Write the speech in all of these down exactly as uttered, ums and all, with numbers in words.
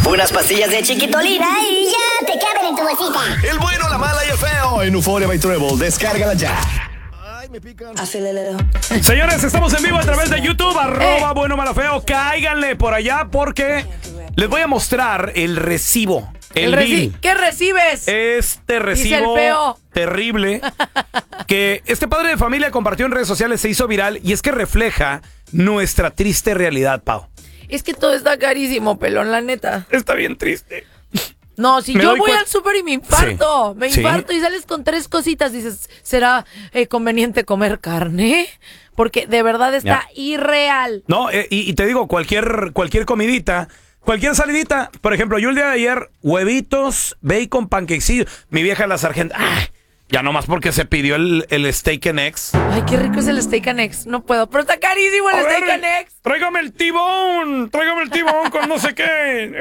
Unas pastillas de chiquitolina y ya te caben en tu bolsita. El bueno, la mala y el feo en Euphoria by Treble. Descárgala ya. Ay, me pican. Señores, estamos en vivo a través de YouTube, arroba bueno, mala, feo. Cáiganle por allá porque les voy a mostrar el recibo. El, el bill. reci- ¿Qué recibes? Este recibo Dice el feo. terrible que este padre de familia compartió en redes sociales, se hizo viral y es que refleja nuestra triste realidad, Pau. Es que todo está carísimo, pelón, la neta. Está bien triste. No, si Me yo doy voy cuen- al súper y me infarto, Sí, me sí. infarto y sales con tres cositas, dices, ¿será eh, conveniente comer carne? Porque de verdad está Ya. irreal. No, eh, y, y te digo, cualquier, cualquier comidita, cualquier salidita. Por ejemplo, yo el día de ayer, huevitos, bacon, panquecillos. Mi vieja la sargenta, ¡ay! Ya nomás porque se pidió el, el steak and eggs. Ay, qué rico es el steak and eggs. No puedo, pero está carísimo el A steak ver, and eggs. Tráigame el tibón, tráigame el tibón con no sé qué.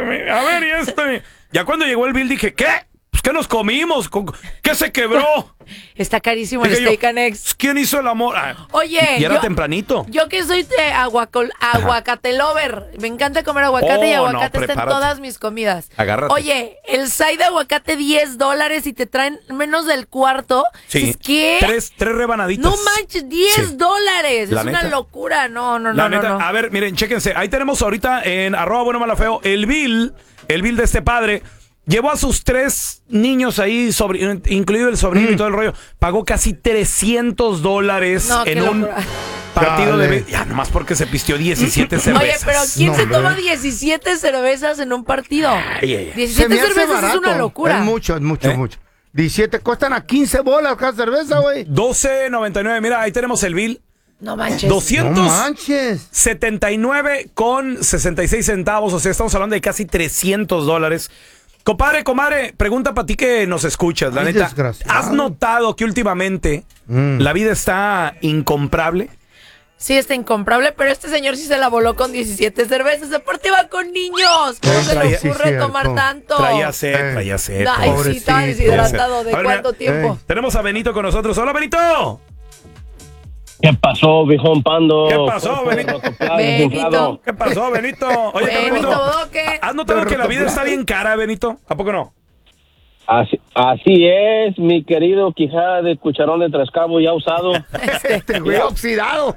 A ver, y este. Ya cuando llegó el bill dije, ¿qué? Pues ¿qué nos comimos? ¿Con- ¿Qué se quebró? Está carísimo el Dije yo, steak and eggs. ¿quién hizo el amor? Ah, Oye, y era yo- tempranito. Yo que soy de aguacol, aguacate lover. Me encanta comer aguacate y Oh, no, aguacate está en prepárate. todas mis comidas. Agárrate. Oye, el side de aguacate diez dólares y te traen menos del cuarto. Sí. Dices, ¿qué? Tres, tres rebanaditas. No manches, diez Sí. dólares. La Es una neta. locura. No, no, La no, neta, no, no. a ver, miren, chéquense. Ahí tenemos ahorita en arroba bueno, mala, feo el bill, el bill de este padre. Llevó a sus tres niños ahí, sobri- incluido el sobrino Mm. y todo el rollo. Pagó casi trescientos dólares No, qué en un locura. partido Dale. de... be- Ya, nomás porque se pistió diecisiete cervezas. Oye, pero ¿quién No, se hombre. toma diecisiete cervezas en un partido? Ay, ay, ay. Se diecisiete me hace cervezas barato. es una locura. Es mucho, es mucho, ¿Eh? mucho. diecisiete cuestan a quince bolas cada cerveza, güey. doce noventa y nueve. Mira, ahí tenemos el bill. No manches. No doscientos manches. setenta y nueve con sesenta y seis centavos. O sea, estamos hablando de casi trescientos dólares. Compadre, comadre, pregunta para ti que nos escuchas, la Ay, neta. desgraciado. ¿Has notado que últimamente Mm. la vida está incomparable? Sí, está incomparable, pero este señor sí se la voló con diecisiete cervezas. Aparte va con niños. ¿Cómo se le traía- sí, ocurre cierto. tomar tanto? Traía sed, Eh. traía sed. Ay, sí, pobrecito. estaba deshidratado. ¿De A ver, cuánto mira. tiempo? Eh. Tenemos a Benito con nosotros. ¡Hola, Benito! ¿Qué pasó, viejón Pando? ¿Qué pasó, Benito? Benito. ¿Qué pasó, Benito? Oye, Benito Benito, Bodoque. ¿has notado que la vida está bien cara, Benito? ¿A poco no? Así, así es, mi querido Quijada de cucharón de Trascabo ya usado. Este güey oxidado.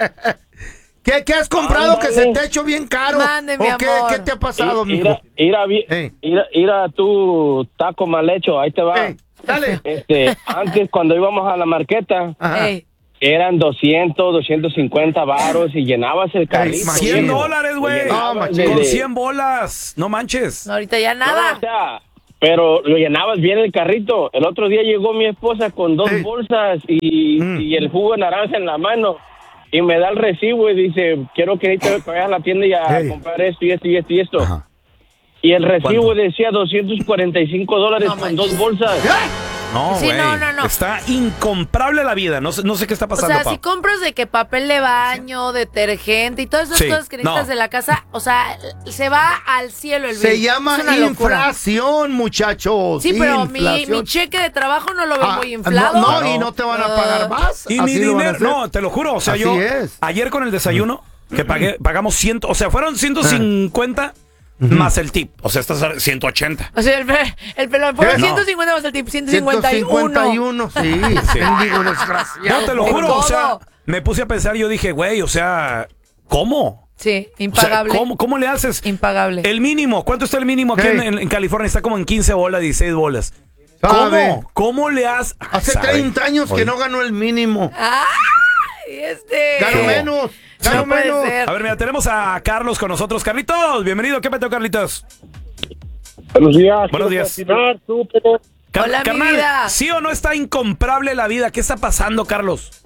¿Qué, ¿Qué has comprado Ándale. que se te ha hecho bien caro? Mande, mi ¿O qué, amor. qué te ha pasado, Ir mijo? a, ir a, vi- Ey. ir a- ir a tu taco mal hecho, ahí te va. Ey, dale. Este, antes cuando íbamos a la marqueta, Ajá. Ey, eran doscientos, doscientos cincuenta varos y llenabas el carrito. Ey, cien viejo. dólares, güey. Lo llenabas No, de- machín. Con de- cien bolas. No manches. no, ahorita ya No, o nada. sea, pero lo llenabas bien el carrito. El otro día llegó mi esposa con dos Ey. bolsas y, Mm. y el jugo de naranja en la mano. Y me da el recibo y dice, quiero que ahorita vayas a la tienda y a Ey. comprar esto y esto y esto y esto. Ajá. Y el recibo ¿Cuánto? decía doscientos cuarenta y cinco dólares No con manches. dos bolsas. No, Sí, güey. no, no, no. Está incomparable la vida. No sé, no sé qué está O pasando, sea, pa. si compras de que papel de baño, detergente y todas esas Sí, cosas que necesitas no. de la casa, o sea, se va al cielo el Se bill. llama Es una locura. inflación, muchachos. Sí, pero mi, Inflación. mi cheque de trabajo no lo veo Ah, muy inflado. No, no, y no te van a pagar más. Y Así mi lo van a dinero, hacer. no, te lo juro. O sea, Así yo es. ayer con el desayuno, que pagué, pagamos cien, o sea, fueron ciento cincuenta más el tip. O sea, estás a ciento ochenta. O sea, el, pe- el pelón fueron ¿Qué? No. ciento cincuenta más el tip, ciento cincuenta y uno. ciento cincuenta y uno, sí. Bendigo desgraciado. No, te lo En juro. O sea, todo. me puse a pensar, yo dije, güey, o sea, ¿cómo? Sí, O sea, impagable. ¿cómo, ¿cómo le haces? Impagable. El mínimo, ¿cuánto está el mínimo aquí Hey. en, en- en California? Está como en quince bolas, dieciséis bolas. Sabe. ¿Cómo? ¿Cómo le has...? Hace Sabe. treinta años Oye. que no ganó el mínimo. ¡Ay, este! Ganó menos. Ganó No puede menos. ser. A ver, mira, tenemos a Carlos con nosotros. Carlitos, bienvenido. ¿Qué peteo, Carlitos? Buenos días. Buenos días. Car- Hola, mi carnal, vida. ¿sí o no está incomparable la vida? ¿Qué está pasando, Carlos?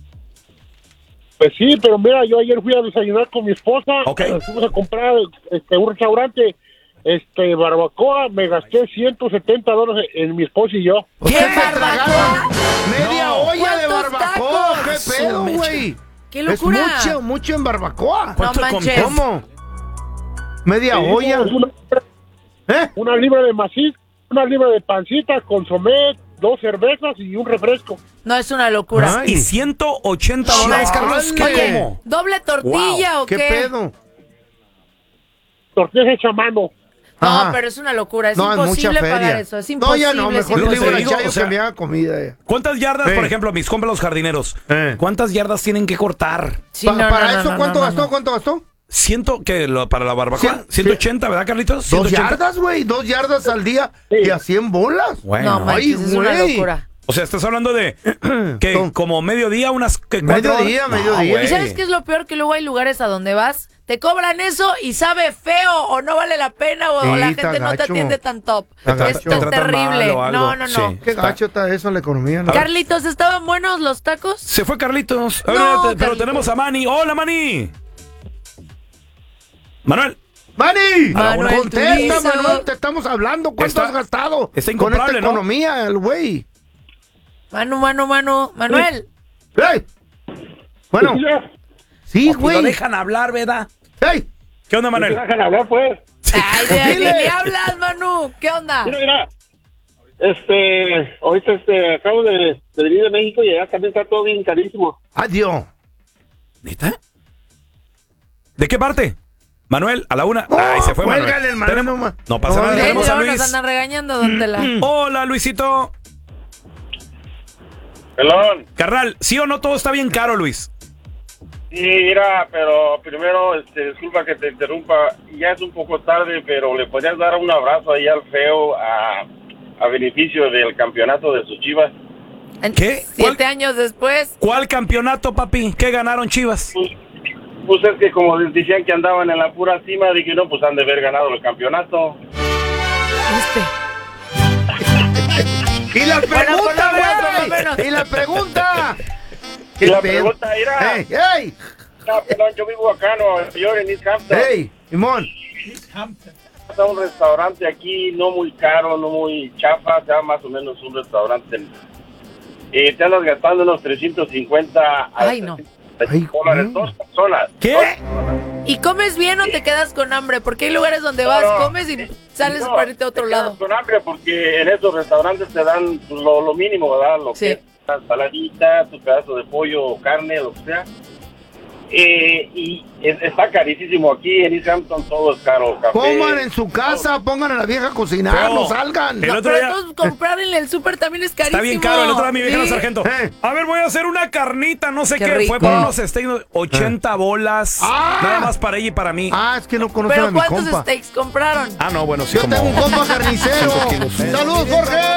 Pues sí, pero mira, yo ayer fui a desayunar con mi esposa. Ok. eh, Fuimos a comprar este, un restaurante, este, barbacoa. Me gasté ciento setenta dólares en mi esposa y yo. O sea, se barbacoa? tragaron media No. olla de ¿Cuántos barbacoa. tacos? ¿Qué pedo, güey? ¡Qué locura! Es mucho, mucho en barbacoa. No ¿Cuánto manches. comió? ¿Cómo? Media Pedimos olla. Una, ¿Eh? una libra de maciz, una libra de pancita, consomé, dos cervezas y un refresco. No, es una locura. Ay. Y ciento ochenta dólares, Carlos. ¿Qué Oye. cómo? ¿Doble tortilla o qué? ¿Qué pedo? Tortillas hecha a mano. No, Ajá. pero es una locura. Es No, es mucha imposible feria. pagar eso. Es No, imposible. ya no, es mejor le digo a imposible. la digo, Chayo o sea, que me haga comida. ya. ¿Cuántas yardas, Sí. por ejemplo, mis compas los jardineros? Eh. ¿Cuántas yardas tienen que cortar? Sí, Pa- no, no, ¿Para no, eso no, cuánto no, gastó? no. ¿Cuánto gastó? Ciento, que lo, para la barbacoa, Cien- ciento ochenta, ¿verdad, Carlitos? Dos ciento ochenta. yardas, güey. Dos yardas al día y a cien bolas. Bueno, No, manches, es una güey. locura. o sea, estás hablando de que Son- como mediodía, unas que cuatro Mediodía, horas. mediodía. güey. ¿Y sabes qué es lo peor? Que luego hay lugares a donde vas, te cobran eso y sabe feo o no vale la pena o, Sí, o la está gente no te gacho. atiende tan top. Está Esto gacho. es Te tratan terrible. mal o algo. No, no, no. Sí. Qué gacho está eso en la economía, ¿no? Carlitos, ¿estaban buenos los tacos? Se fue Carlitos. A ver, No, te- pero Carlitos. tenemos a Manny. ¡Hola, Manny! Manuel. ¡Mani! Manuel Contesta, Turizo. Manuel, te estamos hablando. ¿Cuánto Está- has gastado? está con esta incomparable, ¿no? economía, el güey. Manu, Manu, Manu. Manuel. ¡Ey! Bueno, sí, Y lo güey. dejan hablar, ¿verdad? ¡Ey! ¿Qué onda, ¿Me Manuel? dejan hablar, pues? Ay, de ahí Dile. le hablas, Manu. ¿Qué onda? Mira, mira. Este, ahorita este, acabo de, de venir de México y allá también está todo bien carísimo. Adiós. ¿Neta? ¿De qué parte? Manuel, a la una. Oh, Ay, se fue Manuel. cuélgale, hermano, Tenemos- no ma- No pasa no, nada, ya tenemos a Luego nos Luis. andan regañando, ¿dónde la? Hola, Luisito. Pelón. Carnal, ¿sí o no todo está bien caro, Luis? Sí, mira, pero primero, este, disculpa que te interrumpa, ya es un poco tarde, pero le podrías dar un abrazo ahí al feo a, a beneficio del campeonato de sus Chivas. En- ¿Qué? Siete ¿Cuál? años después. ¿Cuál campeonato, papi? ¿Qué ganaron Chivas? Pues, pues es que como decían que andaban en la pura cima, dije, no, pues han de haber ganado el campeonato. Este. Y la Bueno, por lo pregunta, menos, por lo güey. menos. Y la pregunta. Y la pedo? pregunta era, ¡Ey! ¡Ey! no, perdón, yo vivo acá en Nueva York, en East Hampton. ¡Ey! Simón. Está un restaurante aquí, no muy caro, no muy chafa, sea más o menos un restaurante. Y te andas gastando unos trescientos cincuenta a Ay, no. Ay, dólares, ¿qué? dos personas. ¿Qué? ¿Y comes bien o te quedas con hambre? Porque hay lugares donde vas, No, no. comes y sales No, para irte a otro te quedas lado. con hambre porque en esos restaurantes te dan lo, lo mínimo, ¿verdad? Lo Sí. que es una saladita, tu pedazo de pollo o carne, lo que sea. Eh, y es- está carísimo aquí en East Hampton, todo es caro. Café, Coman en su casa, pongan a la vieja a cocinar, Feo. no salgan. El No, otro pero día- entonces comprar en el súper también es carísimo. Está bien caro. El otro día mi vieja Sí. la sargento. Eh. A ver, voy a hacer una carnita, no sé Qué qué. rico. Fue por unos steaks, ochenta bolas. Ah. Nada más para ella y para mí. Ah, es que no conocen a Pero mi ¿cuántos compa. steaks compraron? Ah, no, bueno, sí, Yo como... tengo un compa carnicero. cinco kilos. ¡Saludos, Jorge!